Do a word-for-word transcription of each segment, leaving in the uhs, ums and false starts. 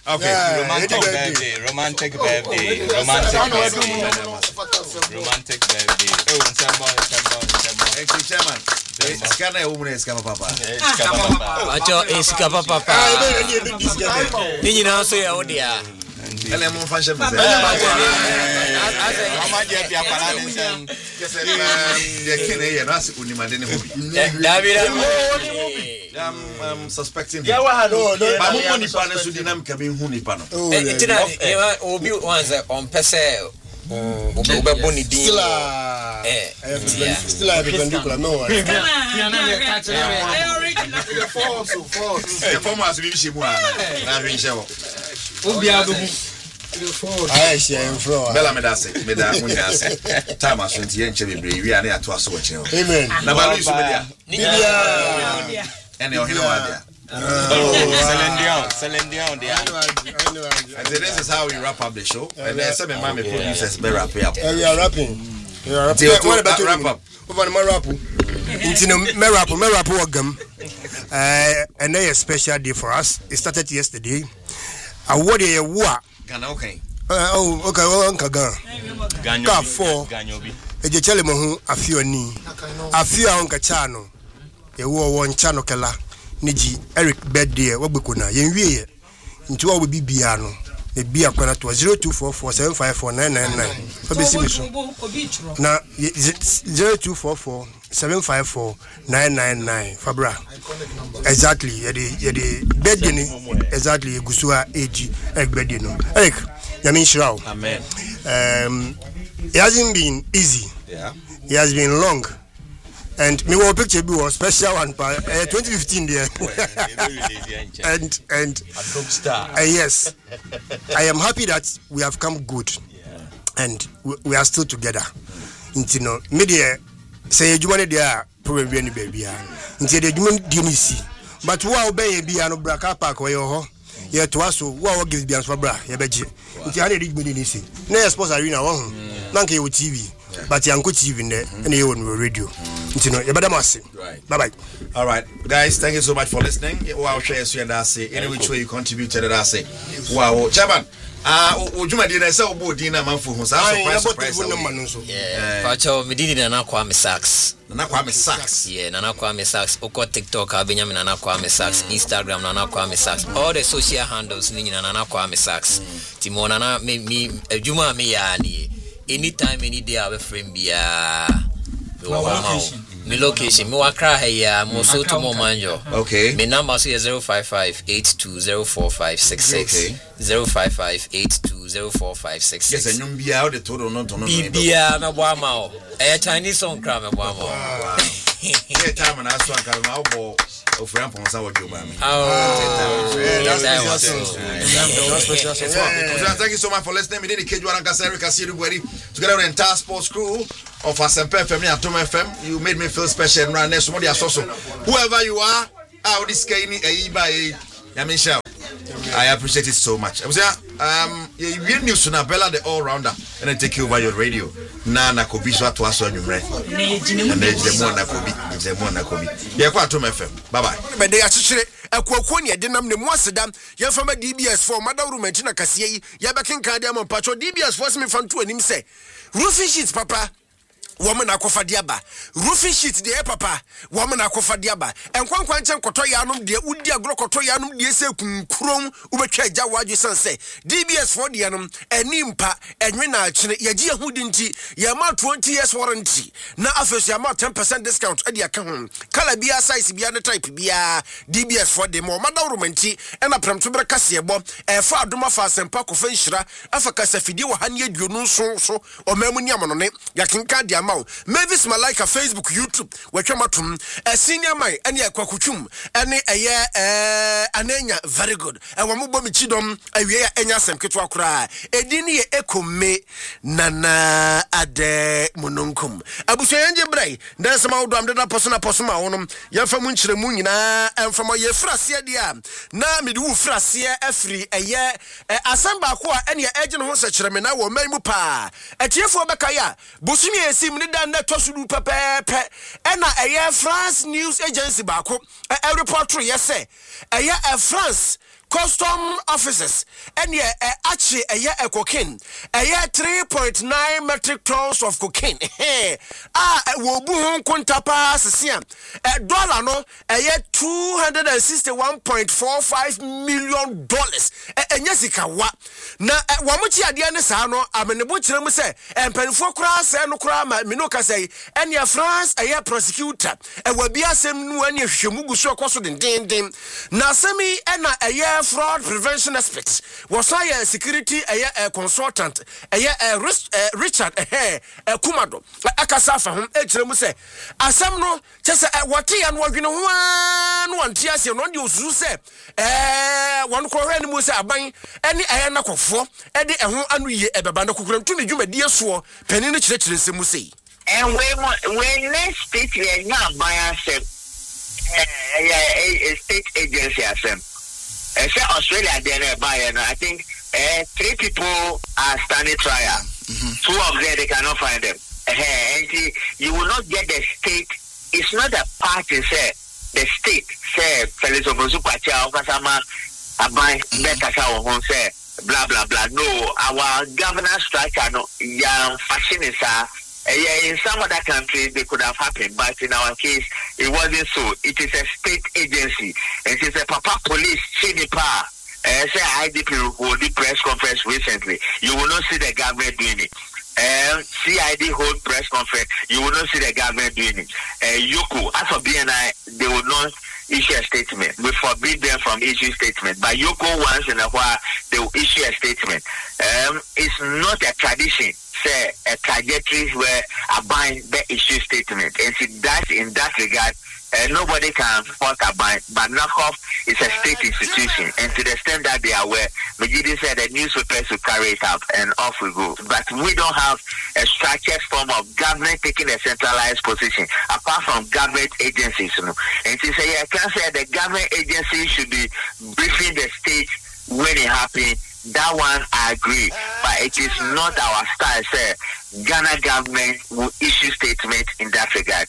Okay, romantic birthday, romantic birthday, romantic birthday, romantic birthday. Oh, someone, someone, someone. Hey, chairman. It's kind of woman is Papa. It's Papa. Acho is Papa. Nini na so ya odia. Ele mo fashion me say. Mama je bia para ni sem. Kese de kene ye na se unimade ne hobi. David I'm um, suspecting. Yeah, wa no, no. Ba mo ni pa na so dynamic be hu ni pa no. Eh, tina obi once on pese Obe boni din. Still eh still a perpendicular no one. Yeah, catch it. The form so force. E form as bi bi shemu ana. Na hwe nche wo. Obi abu. I share in front. Bella me da se, me da mu nya se. Time aso nti ye nche bebre wi ana ato aso wo che. Amen. Na ba lu so me dia. Bibia. Ene o hina wa dia. Celine Celine Dion, I know, I know. And this is how we wrap up the show. And then some of my producers may wrap it up. We are rapping. We are rapping. What about wrap up? Over my rap. Into no me rap, me rap wagam. Uh, and a special day for us. It started yesterday. Award a wa. Gana okay. Oh, okay. Oh, Uncle Gan. Ganyo. four. Ganyo bi. Eje chale mo hu afio ni. Afio Uncle Chano. Ye wo won Chano kala. Niji Eric birthday wagbeko na yen wie nti wa obi bia no e bia kwana to zero two four four seven five four nine nine nine so be simiso na zero two four four seven five four nine nine nine fabra exactly ye the ye the birthday ni exactly egusua age Eric birthday no Eric yamin shirao amen. Um it hasn't been easy. Yeah, it has been long. And me one picture be was special one uh, twenty fifteen there. and and a top star. Uh, yes, I am happy that we have come good, yeah. And we, we are still together. You know, media say you want there probably any baby. Until the human didn't but wow be be an braka park where you yeah to us wow give be answer bra ya beji. Until I did me ni see. Na sports arena one. Nanke you T V. But you T V in there and you on radio. You know, you better must right. Bye bye. All right, guys, thank you so much for listening. Wow, share you and I say any which way you contributed and I say wow, Chairman. Ah, Ojuma di na say obo di na manfo hu sa surprise surprise. Yeah, Pacho me di na kwa me sax. Na kwa me sax. Yeah, na kwa me sax. Oko TikTok Benjamin na kwa me sax, Instagram na kwa me sax. All the social handles ni na na kwa me sax. Timona na me me Ojuma me ya ni. Anytime, any day, I will frame be a me location. Me wakra here, mo so to mo manjo. Okay. Me number is zero five five eight two zero four five six six. Zero five five eight two zero four five six six. Yes, and you be out the total not to know. Bibia me boama. A Chinese song cram me boama. Yeah, time and I saw a ball of Rampon Sour Joe. Oh, thank you so much for listening. We did the Kejwan Kasari Kasiru Bwedi together with the entire sports crew of Asempe F M and Tom F M. You made me feel special and right next to somebody else also. Whoever you are, out this Kani Aiba Yamisha. I appreciate it so much. I was um you news na Bella the all rounder and then take you over your radio. Na na kobi so to aso anwumre. Na je mo na kobi, je mo na kobi. Ye kwa Tom F M. Bye bye. Be dey achichire akuakuo ne de nam ne mu asedam ye fama D B S four madawru manchi na kase yi ye bekenkan de am pacho D B S four me fanto anim se roofing sheets papa woman akofa diaba roofing sheet de papa woman akofa diaba enkwankwa nchen koto ya anum de udi agro koto ya anum de se kunkrom ubetwa agya wadwe sanse D B S four de anum enimpa enwe na achine yaji ahudi nti ya ma twenty years warranty na afesu ya ma ten percent discount ade aka ho kala bia size bia ne type bia D B S four de mo madawro manti ena pramto bre kase ebo e fa adoma fa sempa kofa nhira afa kasa fidi wo hane aduonu so so o mamu ni amono ne yakenka de Mavis Malika Facebook YouTube wetwamatum a senior man ene akwakutwum ene eye eh anenya very good e wo mo mi chidom awie ya enya sem ketwa kora edini ye ekome nana ade mononkum abuso yenje brai dan sama wodo am deda posona posoma wonom yemfa mu nkyere mu nyina emfa mo ye frase dia na mede wu frase afri eye asamba ko a ene ege no ho sekere me na wo man mu pa etiefo bekaya busumi esim ni dan na tosudu pepepe ena eye France News Agency bako e report ye say eye a France custom officers and yeah actually a year cocaine a year three point nine metric tons of cocaine ah wo bu hon konta pass siam a dollar no a year two hundred sixty-one point four five million dollars enya sika wa na wo mo chi ade ne saa no amenebo kire mu se empanifo kura se no kura ma me no ka say enya France a year prosecutor e wa bi asem nu anya hwehwemu gu so koso den den den na semi ena a year fraud prevention expert was a security a consultant a Richard eh Kumado akasa fa hom e kire mu se asem no chese what ya no adwene ho an wanti ase no de osu se eh won ko hwe ni mu se aban ene eh na kofo e de eho anu ye ebeba na kokura ntumi dwumadi eso pani no kire kire se mu se and when when next state we na ban asem eh state agency asem eh say Australia there by I think uh, three people are standing trial. Mm-hmm. Two of them they cannot find them. Uh, and see, you will not get the state. It's not a party, say the state. Say Felix Obozupacha Okasama Abai Betasa say blah blah blah. No, our governance structure no young fashion is uh, in some other countries they could have happened, but in our case it wasn't so. It is a state agency. It is a Papa Police Chinipa. Uh, say I D P hold the press conference recently. You will not see the government doing it. Um, C I D hold press conference. You will not see the government doing it. Uh, Yoko, as for B N I, they will not issue a statement. We forbid them from issuing statement. But Yoko once in a while, they will issue a statement. Um, it's not a tradition, say a trajectory where a bind the issue statement. And see that in that regard, Uh, nobody can fault about, but knockoff is a state institution, and to the extent that they are aware, Majidi said the newspapers will carry it out, and off we go. But we don't have a structured form of government taking a centralized position, apart from government agencies. You know? And to say, I can say the government agency should be briefing the state when it happens. That one I agree, but it is not our style. Say, Ghana government will issue statement in that regard.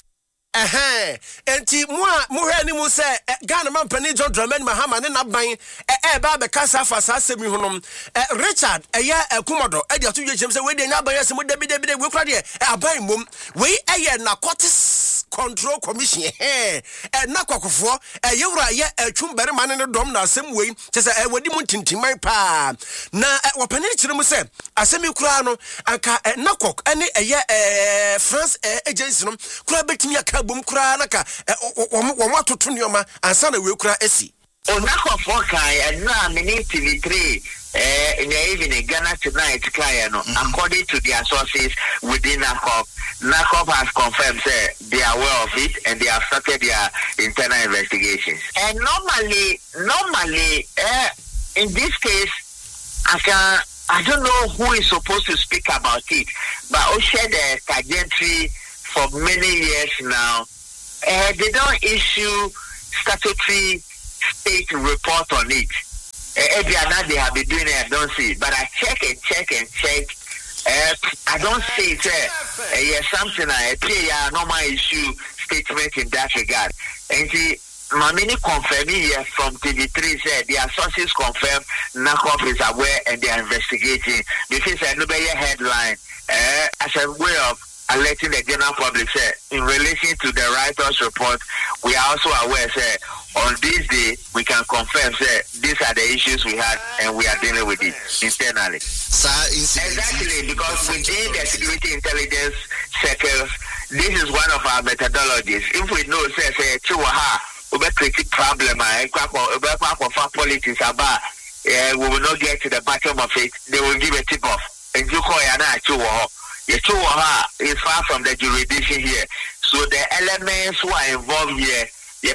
Eh enti mo a mo hwe ni mo se Ghana man pani John Dramani Mahama ne na ban e e ba be kasa fa sa semi honom Richard eya Akumodo e de ato yechem se we de nya ban yase mo de bi de bi de we kura de aban mom we eye narcotics control commission eh na kwakofo e yewura ye atwum bere man ne dom na asem we chese e wadi mo tintiman pa na wo pani kire mo se asemi kura no anka na kwak ene eye eh France agency no kura betimi aka bom kura naka wo mo atoto nioma ansa na we kura esi onako foka and na mini T V three eh in the evening Ghana Tonight kaya no according to their sources within NACOP NACOP has confirmed say they are aware of it and they have started their internal investigations. And normally normally eh in this case I can I don't know who is supposed to speak about it, but Oshe the Kajentry for many years now, uh, they don't issue statutory state report on it. Uh, every night they have been doing it, I don't see it. But I check and check and check. Uh, I don't see it. Uh, yeah, something I pay a normal issue statement in that regard. And see, Mamini confirmed here from T V three said their sources confirm NACOP is aware and they are investigating. This is a nobody headline uh, as a way of alerting the general public, say, in relation to the writer's report, we are also aware, say, on this day, we can confirm, say, these are the issues we had and we are dealing with it internally. Exactly, because within the security intelligence circles, this is one of our methodologies. If we know, say, say, Chihuahua, we create problem, politics about, we will not get to the bottom of it, they will give a tip off. And you call it Chihuahua. Yechuaha is far from the jurisdiction here. So the elements who are involved here,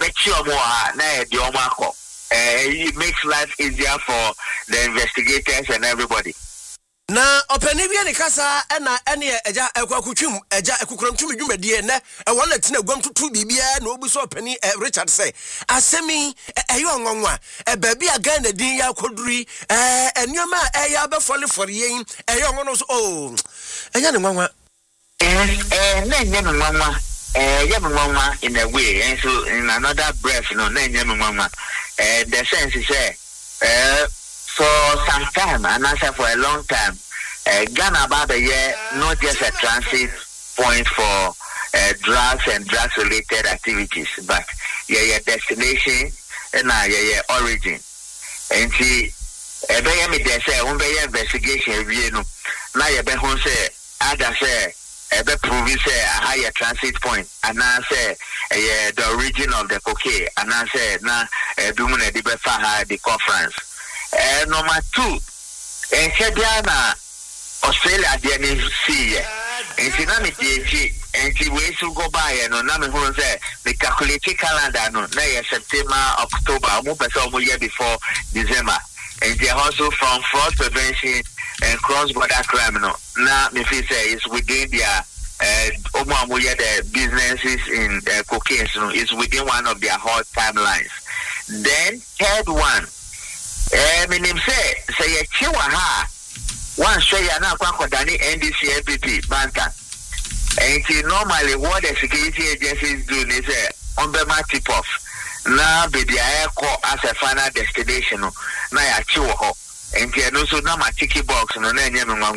it makes life easier for the investigators and everybody. Na openibia ne kasa na ene eja ekwakutwum eja ekukramtum dwumadie ne e wona tina gwam tutu bibia na obu so opani Richard say asemi eyo nwanwa e baabi aga na din ya koduri eh enyoma e ya be fole for yen eyo ngono so oh enya ne nwanwa eh eh na enya ne nwanwa eh ya nwanwa in a way and so in another breath no na enya ne nwanwa eh the sense is say uh, for some time, and also for a long time, uh, Ghana about the year, not just a transit point for uh, drugs and drugs-related activities, but yeah, yeah, destination and uh, yeah, yeah, origin. And see, a bay me there say, one bay investigation, you know, now you be home say, other say, a be prove say a higher transit point, and now say, yeah, the origin of the cocaine, and now say, now, a doing a debate for the conference. And number two, and Kediana, Australia, the N F C, and Sinami, and she ways to go by, and on Nami who say, the calculated calendar, no, September, October, almost year before December. And they also from fraud prevention and cross-border criminal. Now, if you say it's within their uh, the businesses in uh, cocaine, so it's within one of their hot timelines. Then, third one, I mean, say, say, a chihuahua, one say, you're not going to N D C N P P, Banta. And normally, what the security agencies do is uh, on the tip off. Now, be the air call as a final destination. Now, I chill ho. And you know, so now my ticket box, no, then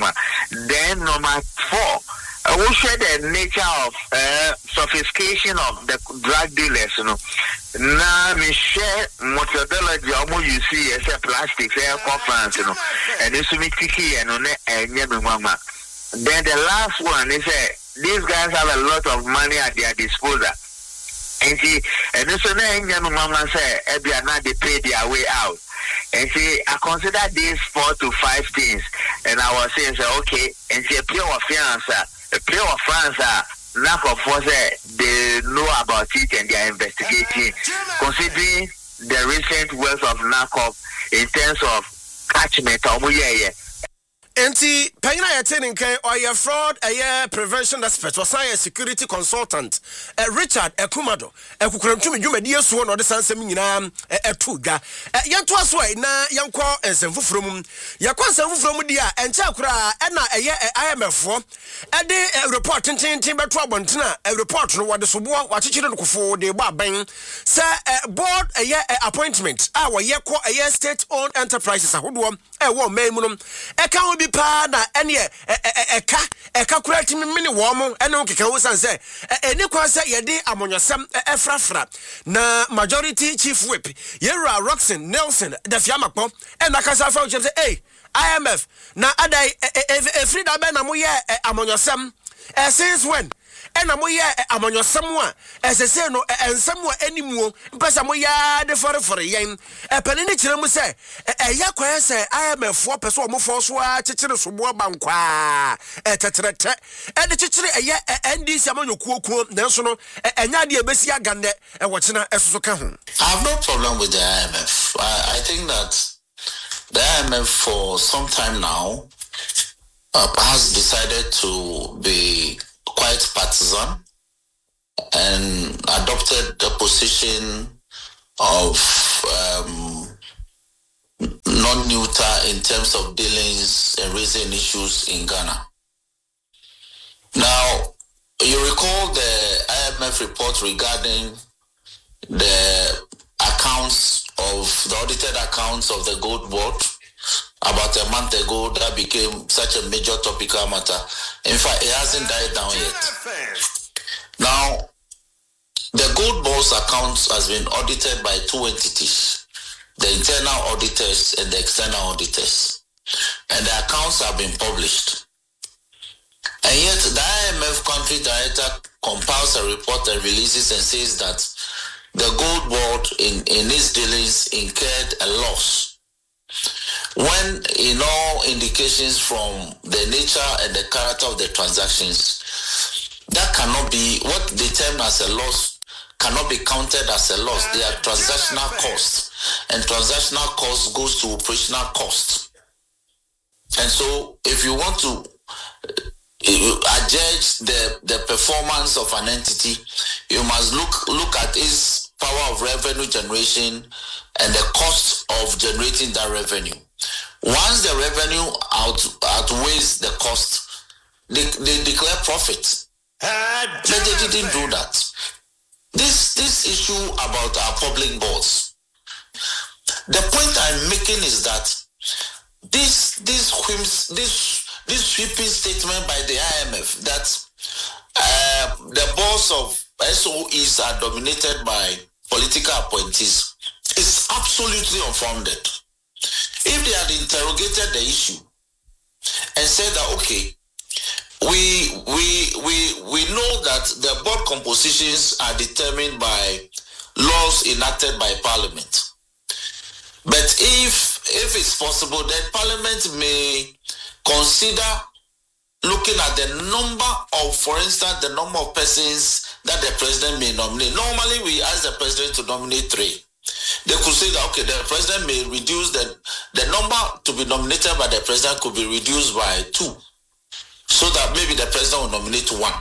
number four, I will share the nature of uh, sophistication of the drug dealers. You know, now me share methodology. Almost you see as a plastic air conference, you know, and this me ticket and on and then the last one is uh, these guys have a lot of money at their disposal. And see, and so now Mama say, Ebiana, they pay their way out. And see, I consider these four to five things. And I was saying, say, okay, and see, a pure of France, a pure of France, lack of force, they know about it and they are investigating. Considering the recent wealth of N A C O P in terms of catchment, Enti panyina yɛte nkan ɔyɛ fraud ɛyɛ prevention expert ɔsan security consultant uh, Richard Ekumado ɛkukuramtumi dwumadi esuo na ɔde sansɛm nyinaa ɛto dwa yɛnto aso ai na yɛnkɔ nsɛmfoforo mu yɛkɔ nsɛmfoforo mu di a ɛnkyɛ akora ɛna ɛyɛ I M F fo ɛde report tententen bɛto abɔntena report no wɔde soboa wakyekyere no kofo de bɔ aban sɛ board ɛyɛ appointment a wɔyɛ kɔ ɛyɛ state owned enterprises ahodoɔ ɛwɔ man mu no ɛka bi pa na ene eka eka kurati mini wo mo ene okeka wo san se eni kwa se yede amonyosam efrafra na majority chief whip Yera Roxen Nelson da fiamakpo ena kasa fa uche se hey I M F na adai efri da be na mo ye amonyosam since when ena mo ye amonyosam a esese no ensam a animuo mpesa mo ya de fore fore yen epene ni kire mu se eya kwa se I M F fo peso mo fo so a kikire so bo bankwa eteterete e de kikire eya N D C amanyokuo kuo nenso no enya de ebesi agande e wo kina esoso ka ho. I have no problem with the I M F. I, I think that the I M F for some time now uh, has decided to be quite partisan and adopted the position of um, non-neutral in terms of dealings and raising issues in Ghana. Now, you recall the I M F report regarding the accounts of the audited accounts of the Gold Board about a month ago. That became such a major topical matter. In fact, it hasn't died down yet. Now, the Gold Board's accounts has been audited by two entities, the internal auditors and the external auditors. And the accounts have been published. And yet, the I M F country director compiles a report and releases and says that the Gold Board in, in its dealings incurred a loss, when in all indications from the nature and the character of the transactions, that cannot be, what they term as a loss cannot be counted as a loss. They are transactional costs, and transactional cost goes to operational cost. And so if you want to uh, judge the, the performance of an entity, you must look look at its power of revenue generation and the cost of generating that revenue. Once the revenue out, outweighs the cost, they, they declare profit. But they didn't do that. This this issue about our public boards, the point I'm making is that this this whims, this this sweeping statement by the I M F that uh, the boards of S O Es are dominated by political appointees is absolutely unfounded. If they had interrogated the issue and said that, okay, we we we we know that the board compositions are determined by laws enacted by Parliament, but if if it's possible that Parliament may consider looking at the number of, for instance, the number of persons that the president may nominate. Normally, we ask the president to nominate three. They could say that, okay, the president may reduce the, the number to be nominated by the president could be reduced by two, so that maybe the president will nominate one.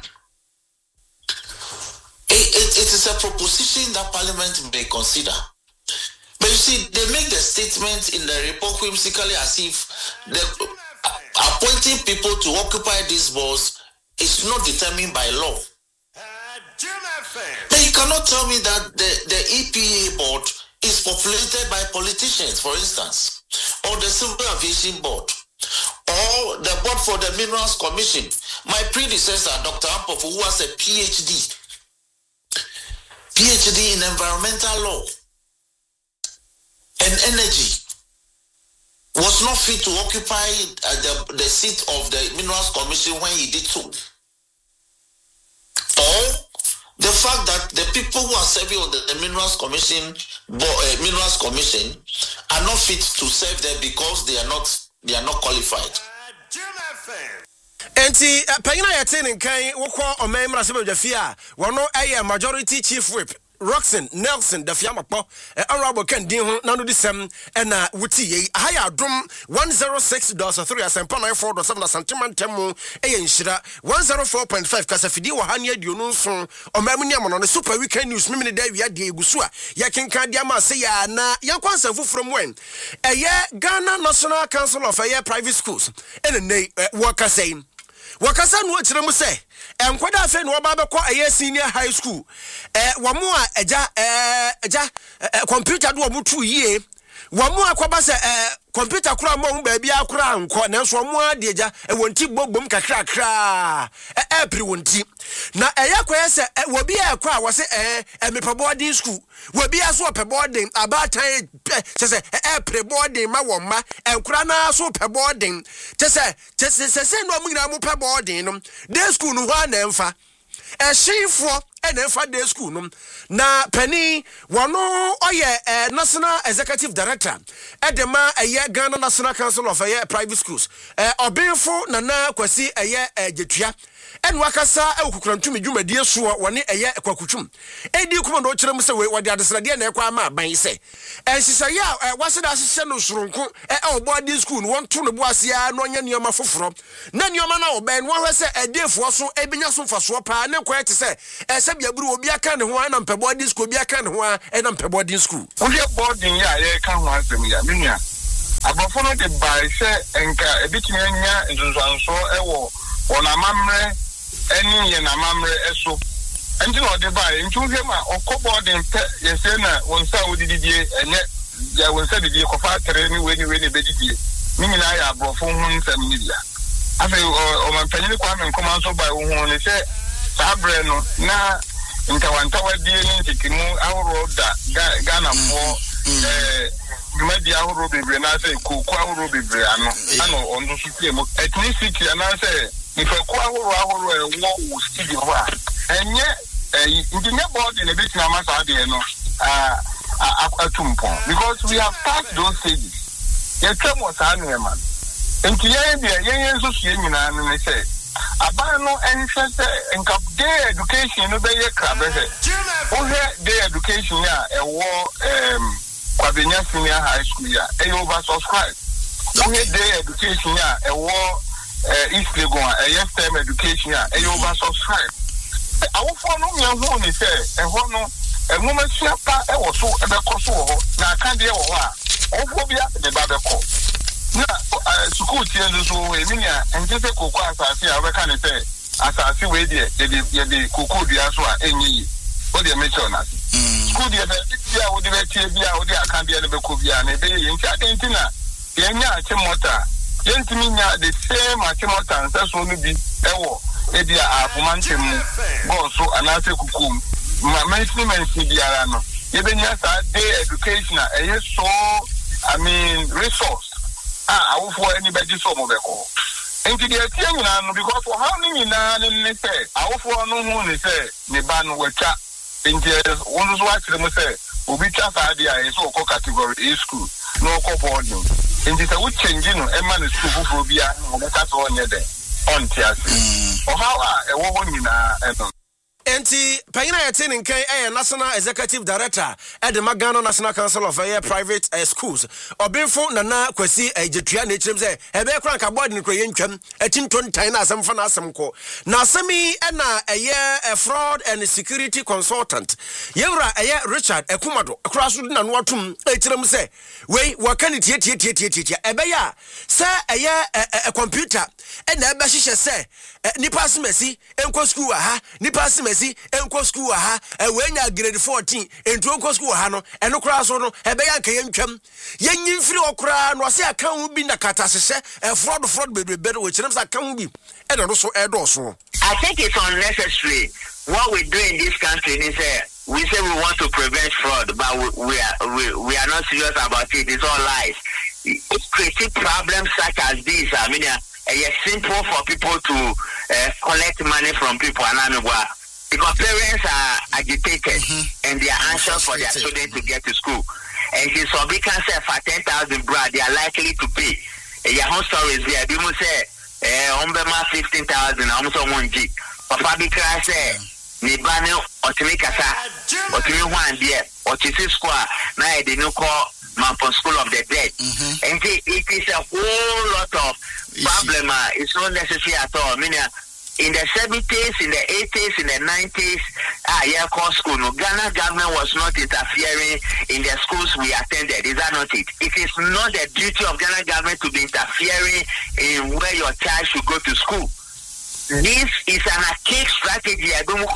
It, it, it is a proposition that Parliament may consider. But you see, they make the statement in the report whimsically as if the appointing people to occupy these boards is not determined by law. But you cannot tell me that the, the E P A board is populated by politicians, for instance, or the Civil Aviation Board, or the board for the Minerals Commission. My predecessor, Doctor Ampofo, who was a PhD, PhD in environmental law and energy, was not fit to occupy uh, the, the seat of the Minerals Commission when he did so. Or the fact that the people who are serving on the, the Minerals Commission, uh, Minerals Commission, are not fit to serve there because they are not they are not qualified. Enti panyina yete nkan wokọ omemra se bedwafia wono eye majority chief whip Roxon Nelson the Fiamapo Arabo Ken Din ho na no disem na wuti ye haya dom one oh six point three asempa nine four point seven centimeter eye nhira one oh four point five kasafidi wa hania aduonu so omamuni amono no super weekend news mimi da wi ade egusu a ya kenkan dia ma se ya na yankwansa fufrom wen eye Ghana National Council of Air Private Schools ene nei wakasai wakasa no akire mu se enkwada afa no ba bekọ aye senior high school eh wamu a eja eh eja computer do omutu yie wamu akwaba se eh computer kura mo ba bia kura anko na so mo ade eja e wonti bogbom kakra kra eh eh pri wonti na eya kwese se wobi e kwa wo se eh emepa boarding school wobi aso pe boarding abatan se se eh pre boarding ma wo ma enkura na so pe boarding te se te se se no mo nyina mo pe boarding no day school no ho na emfa e shifo e na emfa day school no na pani wono oye national executive director edema eye Ghana National Council of Air Private Schools eh obenfo nana kwasi eye jetua en wakasa ekukurantumi dwumadie so woni eye kwakutwum edi kuma no kire mu se we wode adesrade na ekwa ma ban se ensisa ya waseda asese no soronko e obodi school no wonto no boasia no nya nioma foforo na nioma na oben wo hwe se edefo so ebenya so mfaso pa ne kwa ete se ese biaburu obi aka ne ho na mpebodi school obi aka ne ho e na mpebodi school obi boarding ya ye ka ho asem ya menua abofo no de bai se enka ebitimi anya nzunzanso ewo ona mamre eni ye na mamre eso enti no de bai ntu hema okobodin pe ye se na wonsa odididie enye ya wonsa didie kofa tere ni we ni we ni bedidie ni nyina ya abofo hu nsam ni bia afi o manpanyi kwa me nkoma so bai hu ni se sabre no na ntawanta wadie ni ntikimu ahoro da Ghana mo eh media ahoro bebre na se koku ahoro bebre ano ano ondo so tie mo ethnicity na se if a ahoro ahoro e wo wo studio wa enye engineer board in a bit na masa de no ah atumpo because we have passed those stages ye twem was anu e man enti ye bia ye ye so sue nyina no ne se abano enhwese enkap day education no be ye krabe he o he day education ya e wo em Kwabenya Senior High School ya e over subscribe o he day education ya e wo East Legon e yes term education ya e over subscribe awo fo no nya ho ni se e ho no e nwoma siapa e wo so e be ko so ho na aka de wo ho a o fo bia de ba be ko na school tie no so e minia enje se kokko asase a we kan se asase we de de de kokko dua so a enyi yi o de mention na school the bia wo de betie bia wo de aka bia ne be ko bia ne be yin ti adentina yenya achimota yentimi nya the same achimota nsa so no bi ewo e bia afumantem go so anase kukum ma management biara no ye be nya sa day education e so I mean resource ah awufo anybody so mo be ko enti de tie nyina no because for how many na ne say awufo no hu ne say ne ba no wacha enti wonu so wa kire mo say obi twa sa dia e so ko category A school no ko boarding enti say we change no e ma ne school fufuro bia no be ka so onye de on tiase o how e wo ho nyina e no Enti Panyina Yetini Nkai eh National Executive Director at the Magano National Council of uh, Private uh, Schools. Obinfo Nana Kwesi Ejetua na echirem say ebe kran ka board ni kroye ntwam atinton tan na asem fa na asem ko. Na asemi e na eye a fraud and security consultant. Yewra eye Richard Ekumado akura so na no atum echirem say we waka ni tie tie tie tie tie ebe ya say eye a computer e na ebe hihye say nipa semesi enko school aha nipa semesi enko school aha e wenya grade fourteen entu enko school aha no eno kura so no ebe ya nka yentwam yenyin firi okura no se aka hu bi na kata hyehyɛ e fraud fraud bebebe we kyerem sa aka hu bi e no so e do so. I think it's unnecessary. What we do in this country is uh, we say we want to prevent fraud, but we, we are we, we are not serious about it. It's all lies. It's creating problems such as this. I mean, uh, it's simple for people to uh, collect money from people, because parents are agitated mm-hmm. and they are anxious for their children to get to school. And if somebody can say for ten thousand brad, they are likely to pay. And your home stories there, people say, "Umbema fifteen thousand, almost one G." Papa Bikra say, "Me bani otimi kasa, otimi one there, otisi square. Now they no call Mampon School of the Dead." Mm-hmm. And it, it is a whole lot of problem. Uh, it's not necessary at all. I mean, uh, in the seventies, in the eighties, in the nineties, ah, yeah, call school. No, Ghana government was not interfering in the schools we attended. Is that not it? It is not the duty of Ghana government to be interfering in where your child should go to school. This is an archaic strategy.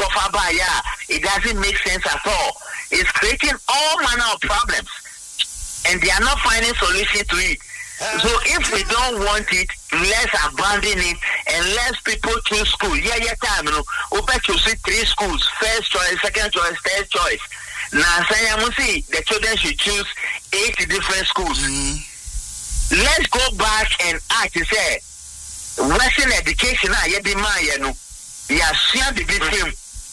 It doesn't make sense at all. It's creating all manner of problems, and they are not finding solution to it. So if we don't want it, let's abandon it and let people choose school. Yeah, yeah, time, you know. Open to see three schools: first choice, second choice, third choice. Now, say I must see the children should choose eight different schools. Mm. Let's go back and act. Say, Western education, ah, yeah, be my, you know, we are seeing the victim,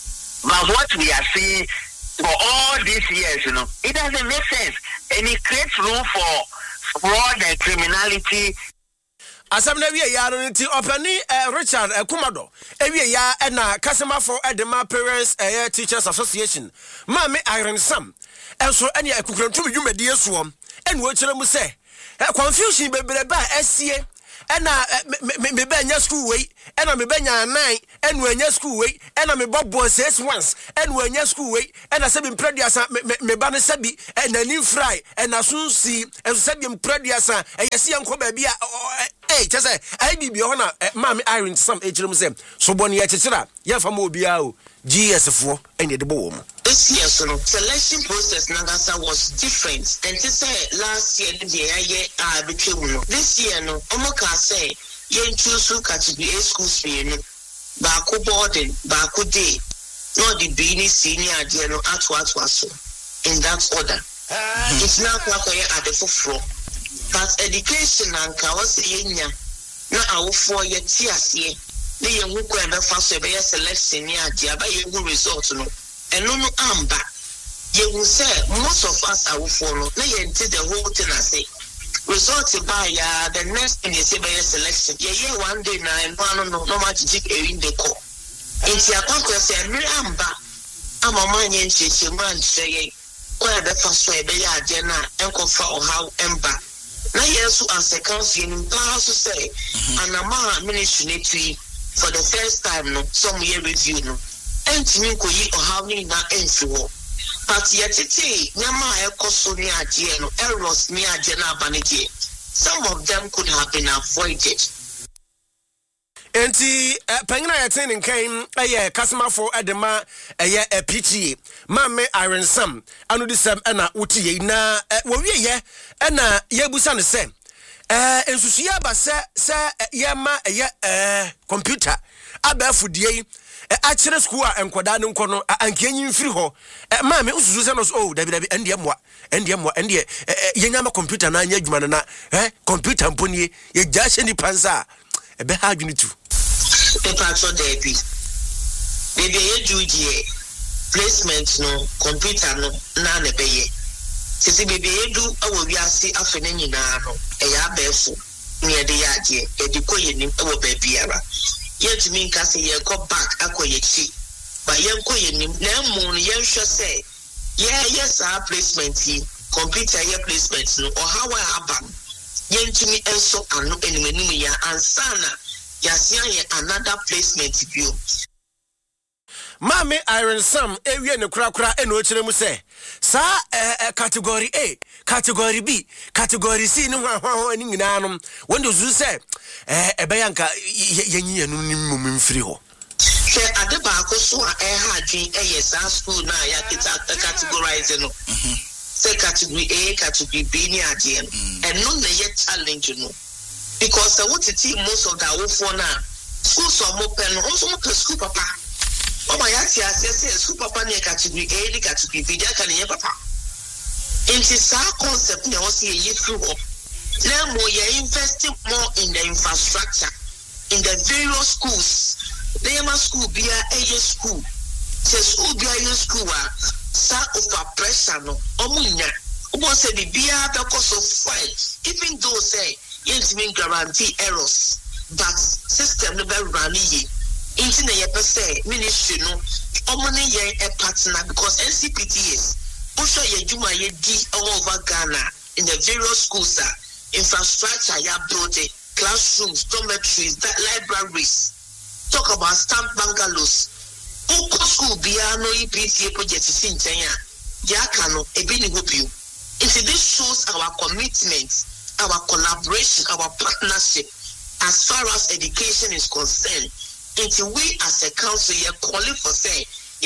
but what we are seeing for all these years, you know, it doesn't make sense, and it creates room for fraud and criminality. Asam na wie ya no nti opani Richard Ekumado ewie ya na customer for Edema Parents uh, Teachers Association Mame Irene Sam enso ene ekukurantum dwumadi esuom ene wo kire mu se confusion bebreba esie ena me be nya school we ena me be nya nine ena anya school we ena me bobo six once ena anya school we ena se bi mprediasa me ba ne sabi ena ni fry ena sunsi enso se bi mprediasa eyese enko ba bia eh chese ai bi bi ho na Mame Irene Sam ejirem se so boni ya chechira ya fama obia o G S fo ene de bo wo. This year, so selection process Nagasa was different. And this uh, last year, the year I became this year, no, Omoka say, yen choose who category A schools, you know, Baku boarding, Baku day, no, the Bini senior, you know, at what was so in that order. Mm-hmm. It's not what I at the forefront. But education and Kawasi, now our four year tears here, the young who can fast a selection near the other result, no. And no, no, amba. You will say most of us are follow. Now you did the whole thing. I say results by uh, the next thing you say by your selection. Yeah, yeah, one day now and one no no much jig in the call. It's your conquest say me amba. I'm a man in she man say where the first way be ya jena and confer or how emba. Now yes as a council in pass to say and a man ministry for the first time no some year review no. And to me, or how many na enfuo. But yet, it's Yama Ecosonia Geno, Eros near Jena Banity. Some of them could have been avoided. enti panyina yɛten nkan ɛyɛ customer for edema ɛyɛ P T A Mame Iron Sam anu de sam ɛna wotie yi na wɔwie yɛ ɛna yɛbusa ne sɛ eh ensusuya ba sɛ sɛ yɛma ɛyɛ eh computer abɛfudie yi a chere school a enkoda ne nkɔ no ankenyi mfiri hɔ ma me ususu se no oh dabi dabi endie moa endie moa endie yenya ma computer na anya adwuma na eh computer mponie ye gya hye ni pansa ebe ha adwene tu paper so dabi bebe ye juji placement no computer no na na beye sisi bebe ye du awo wiase afene nyina no e ya abefo ne de ya age e di koye nim awo ba biara yet mean case ye go back akoyechi but yen koyenim na mu yen hwe say yeah yes our placement yi computer ye placement no or how aba yen timi enso anu enimenu ya ansana ya sia ye another placement bio Mame Iron Sam ewie ne kura kura eno okire mu se sa eh, category A category B category C ne hwa hwa ani nyina no wonde zu se eh ebeyanka yenyi yanu ni mum mfiri ho se ade ba ko so a eh ha dwen eh sa school na ya categorize no se category A category B ni ade and no na ye challenge no because what it most of that wo for na school so mo pen no so mo school papa oh my god, yes, yes, yes, super papa category A, category B, that can you papa. In this concept, you also a year through. Now, you're investing more in the infrastructure, in the various schools. They are school, be a school. Say school, be a school, sa of pressure, no, omunya. Almost say be a because of fight. Even though say, yes, mean guarantee errors, but system never run ye. Into the yepese ministry no omone ye a partner because N C P T S also ye juma ye di all over Ghana in the various schools infrastructure ya built classrooms, dormitories, libraries. Talk about stamp bungalows. Oko school bia no E P T A project in Kenya. Ya kano ebini hope you. Into this shows our commitment, our collaboration, our partnership as far as education is concerned. Until we as a council are calling for say,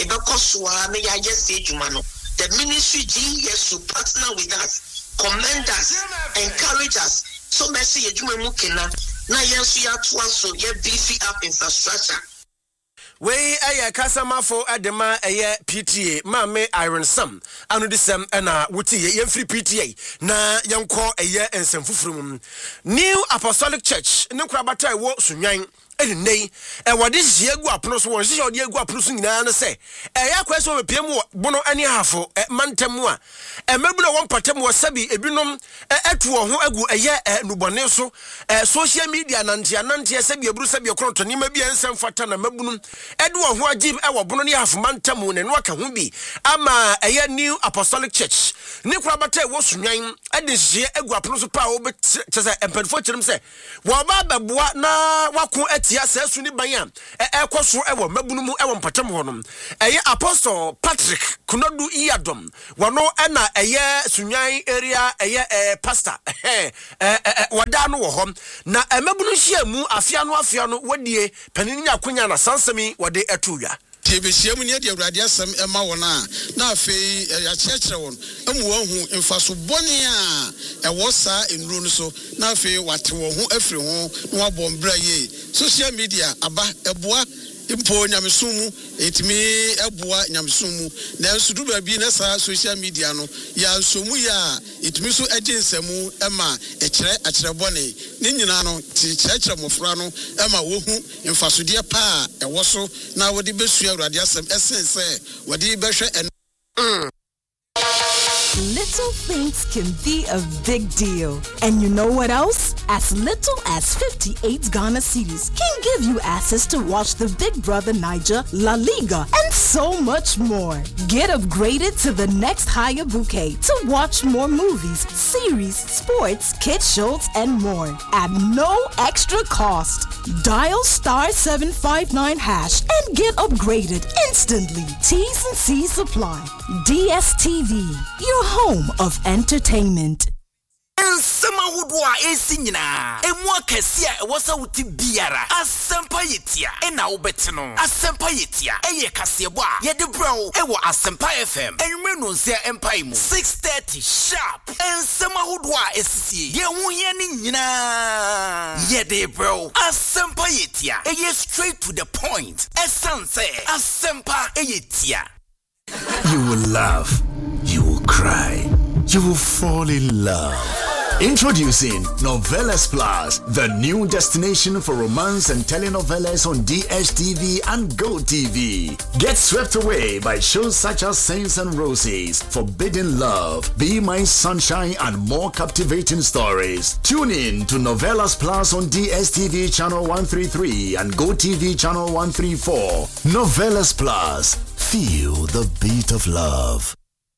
the ministry G S to partner with us, commend us, encourage us. So mercy Mukina, na yes we are to so ye beefy up infrastructure. We a customer for Adema a P T A Mame Iron Sam anu de sem na wuti ye free P T A na yanko a ye ensem fufrum New Apostolic Church ne krabata wo sunwan eni nei e wode hie gu apono so won hie ode gu apono so nyina na se e ya kwaso mepiem bono ani hafo e mantamu a e mebuno won patam wo sabi ebinom etu wo ho agu eye nubone so e social media nantia nantia sabi eburu sabi ekronto ni ma bia nsem fata na mabunu edu wo ho agib e wo bono ni hafo mantamu ne no aka ho bi ama eye New Apostolic Church ni krabata wo sunwan ade hie agu apono so pa wo be chese empadfo chirim se wo ba beboa na wako tia sesu ni ban a ekoso ewo mabunu mu ewo mpatam honom eye Apostle Patrick Kunodu Iyadom wono na eye sunwan area eye pastor eh wada no wo hom na mabunu hia mu afia no afia no wadie panini akonya na sansemi wade atuwa Tebesiam ne de awurade asem ema wona na afei ya chekere won emu wahu mfaso bone a ewo sa enuro no so na afei wate wo ho afiri ho na wabɔ mbra ye social media aba eboa impo nyamesumu etimi eboa nyamesumu na nsudu ba bi na sa social media no ya nsomu ya etimi so aginsemu ema ekere akere bone ne nyina no ti chekere mofra no ema wo hu mfasodie pa ewo so na wodi besu awurade asem esense wodi behwe en Little things can be a big deal. And you know what else? As little as fifty-eight Ghana cedis can give you access to watch the Big Brother Niger, La Liga, and so much more. Get upgraded to the next higher bouquet to watch more movies, series, sports, kids shows, and more at no extra cost. Dial star seven five nine hash and get upgraded instantly. T's and C's apply. D S T V, your home of entertainment. nsema hodo a esi nyina emu akasi a ewo sa wuti biara asempa yetia ena wo bete no asempa yetia eye kasebo a ye de bro ewo asempa F M enwere no nsia empai mu six thirty sharp nsema hodo a esisi ye hu ye ni nyina ye de bro asempa yetia eye straight to the point essence asempa yetia. You will laugh, you will cry, you will fall in love. Introducing Novelas Plus, the new destination for romance and telenovelas on D S T V and Go T V. Get swept away by shows such as Saints and Roses, Forbidden Love, Be My Sunshine, and more captivating stories. Tune in to Novelas Plus on D S T V channel one thirty-three and Go T V channel one thirty-four. Novelas Plus. Feel the beat of love.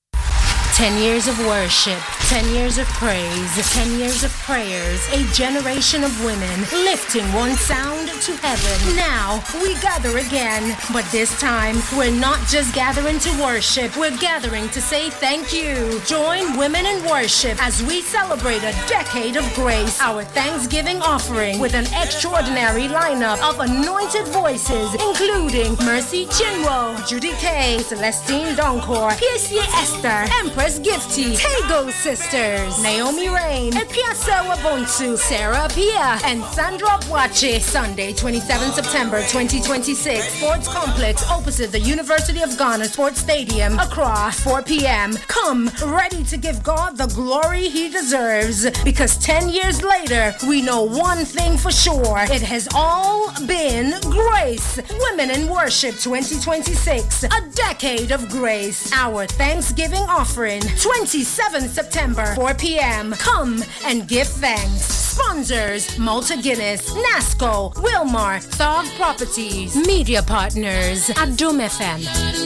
Ten years of worship, ten years of praise, ten years of prayers, a generation of women lifting one sound to heaven. Now we gather again, but this time we're not just gathering to worship, we're gathering to say thank you. Join Women in Worship as we celebrate a decade of grace, our Thanksgiving offering with an extraordinary lineup of anointed voices, including Mercy Chinwo, Judy K, Celestine Donkor, P S C Esther, Empress Gifty, Tego Sisters, Naomi Rain, Epiasa Wabonsu, Sarah Pia, and Sandra Bwache. Sunday, twenty-seventh September twenty twenty-six, Sports Complex opposite the University of Ghana Sports Stadium, Accra, four p.m. Come ready to give God the glory He deserves, because ten years later, we know one thing for sure. It has all been grace. Women in Worship twenty twenty-six, a decade of grace. Our Thanksgiving offering, twenty-seventh September, four p.m. Come and give thanks. Sponsors: Malta Guinness, NASCO, Wilmar, Thog Properties. Media partners: Adum F M.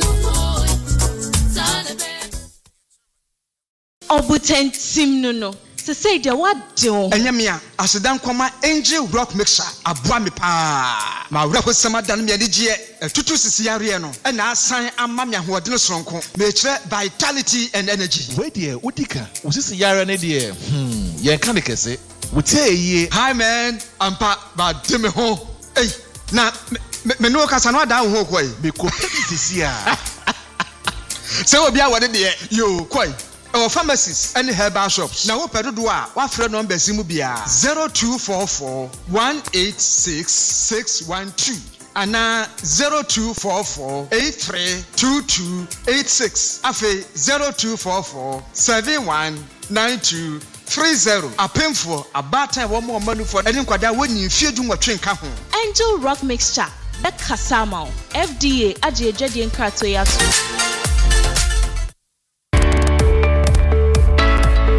Obuten Sim Nuno. To say the what do? Enyamia, Asidan Koma Angel Rock Mixer, Abuami Pa. Ma Rapo Samadan Medigie, Tutu Siciariano, and I sign a mamma who are Dinosonko, Nature, vitality and energy. Wait, dear, Utika, was this a Yara Nadia? Hmm, Yankanikase. We tell ye, hi man, I'm pa, but Timmy Ho. Hey, now, Meno Casano down Hawkway, because this is here. So, be what it is, you quite. Our pharmacies and herbal shops. Now, what do I? What friend number Zimubia? Zero two four four one eight six six one two. And now zero two four four eight three two two eight six. Afe zero two four four seven one nine two three zero. A painful a bata one more money for any quada when you feel doing what train come. Angel Rock Mixture. That Kasama. F D A. Ajay Jadi and Kratoyasu.